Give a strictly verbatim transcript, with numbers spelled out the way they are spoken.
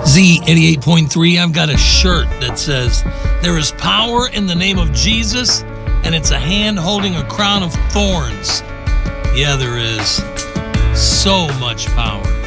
Z eighty-eight point three, I've got a shirt that says, there is power in the name of Jesus, and it's a hand holding a crown of thorns. Yeah, there is. So much power.